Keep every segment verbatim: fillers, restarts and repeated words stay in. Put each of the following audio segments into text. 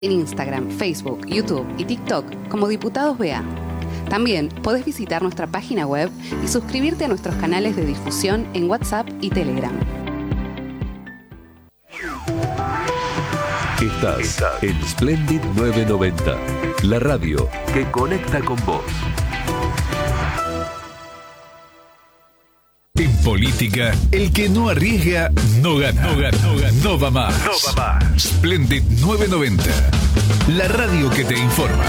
En Instagram, Facebook, YouTube y TikTok como Diputados B A. También podés visitar nuestra página web y suscribirte a nuestros canales de difusión en WhatsApp y Telegram. Estás, Estás en Splendid novecientos noventa, la radio que conecta con vos. En política, el que no arriesga no gana. No gana, no gana, no va más. No va más. Splendid novecientos noventa, la radio que te informa.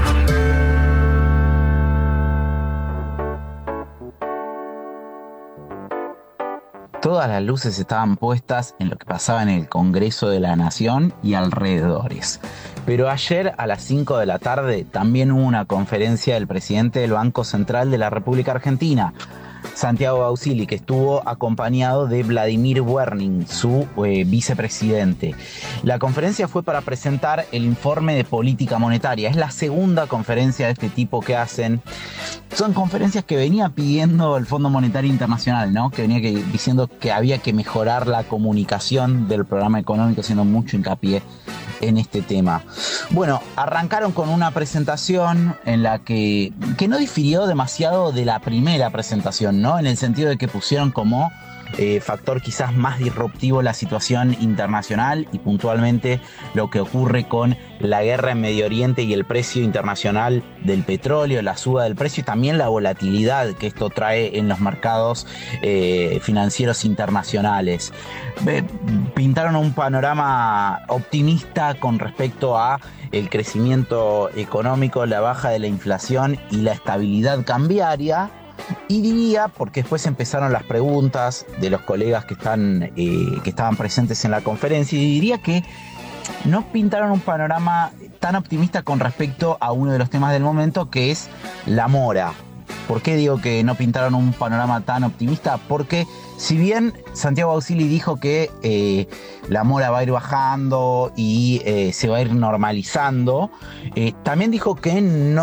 Todas las luces estaban puestas en lo que pasaba en el Congreso de la Nación y alrededores. Pero ayer a las cinco de la tarde también hubo una conferencia del presidente del Banco Central de la República Argentina, Santiago Bausili, que estuvo acompañado de Vladimir Werning, su eh, vicepresidente. La conferencia fue para presentar el informe de política monetaria. Es la segunda conferencia de este tipo que hacen. Son conferencias que venía pidiendo el Fondo Monetario Internacional, ¿no? Que venía que, diciendo que había que mejorar la comunicación del programa económico, haciendo mucho hincapié en este tema. Bueno, arrancaron con una presentación en la que, que no difirió demasiado de la primera presentación, ¿no? En el sentido de que pusieron como eh, factor quizás más disruptivo la situación internacional y puntualmente lo que ocurre con la guerra en Medio Oriente y el precio internacional del petróleo, la suba del precio y también la volatilidad que esto trae en los mercados eh, financieros internacionales. Eh, pintaron un panorama optimista con respecto a el crecimiento económico, la baja de la inflación y la estabilidad cambiaria. Y diría, porque después empezaron las preguntas de los colegas que, están, eh, que estaban presentes en la conferencia, y diría que no pintaron un panorama tan optimista con respecto a uno de los temas del momento, que es la mora. ¿Por qué digo que no pintaron un panorama tan optimista? Porque si bien Santiago Bausili dijo que eh, la mora va a ir bajando y eh, se va a ir normalizando, eh, también dijo que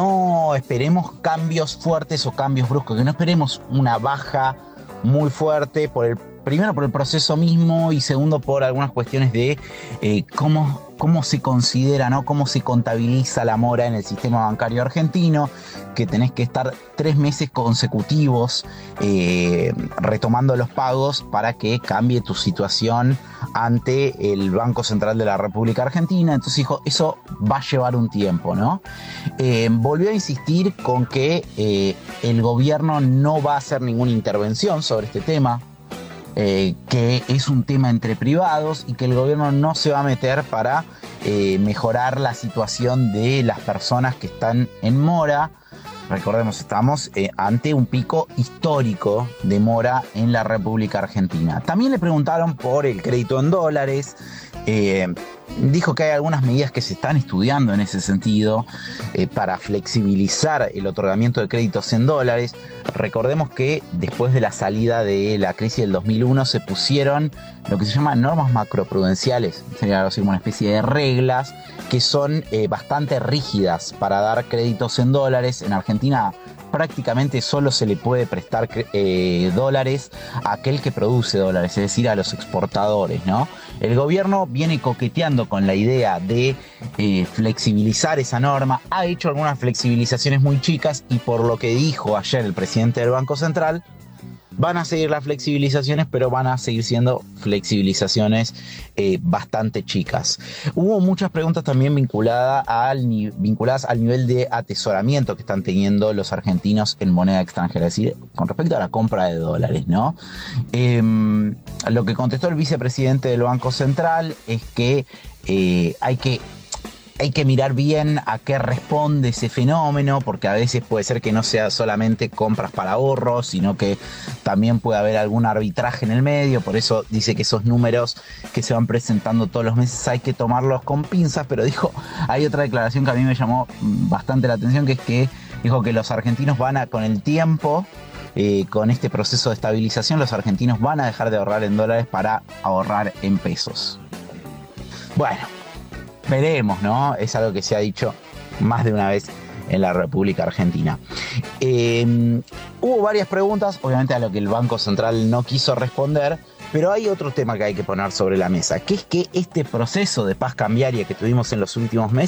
no esperemos cambios fuertes o cambios bruscos, que no esperemos una baja muy fuerte, por el, primero por el proceso mismo y segundo por algunas cuestiones de eh, cómo, cómo se considera, ¿no? Cómo se contabiliza la mora en el sistema bancario argentino, que tenés que estar tres meses consecutivos eh, retomando los pagos para que cambie tu situación ante el Banco Central de la República Argentina. Entonces dijo, eso va a llevar un tiempo, ¿no? Eh, volvió a insistir con que eh, el gobierno no va a hacer ninguna intervención sobre este tema, eh, que es un tema entre privados y que el gobierno no se va a meter para eh, mejorar la situación de las personas que están en mora. Recordemos, estamos eh, ante un pico histórico de mora en la República Argentina. También le preguntaron por el crédito en dólares. Eh, dijo que hay algunas medidas que se están estudiando en ese sentido eh, para flexibilizar el otorgamiento de créditos en dólares. Recordemos que después de la salida de la crisis del dos mil uno se pusieron lo que se llama normas macroprudenciales, sería algo así como una especie de reglas que son eh, bastante rígidas para dar créditos en dólares. En Argentina prácticamente solo se le puede prestar eh, dólares a aquel que produce dólares, es decir, a los exportadores, ¿no? El gobierno viene coqueteando con la idea de eh, flexibilizar esa norma, ha hecho algunas flexibilizaciones muy chicas y por lo que dijo ayer el presidente del Banco Central, van a seguir las flexibilizaciones, pero van a seguir siendo flexibilizaciones eh, bastante chicas. Hubo muchas preguntas también vinculadas al, vinculadas al nivel de atesoramiento que están teniendo los argentinos en moneda extranjera, es decir, con respecto a la compra de dólares, ¿no? Eh, lo que contestó el vicepresidente del Banco Central es que eh, hay que Hay que mirar bien a qué responde ese fenómeno, porque a veces puede ser que no sea solamente compras para ahorros, sino que también puede haber algún arbitraje en el medio. Por eso dice que esos números que se van presentando todos los meses hay que tomarlos con pinzas. Pero dijo, hay otra declaración que a mí me llamó bastante la atención, que es que dijo que los argentinos van a, con el tiempo, eh, con este proceso de estabilización, los argentinos van a dejar de ahorrar en dólares para ahorrar en pesos. Bueno, veremos, ¿no? Es algo que se ha dicho más de una vez en la República Argentina. Eh, hubo varias preguntas, obviamente a lo que el Banco Central no quiso responder, Pero hay otro tema que hay que poner sobre la mesa, que es que este proceso de paz cambiaria que tuvimos en los últimos meses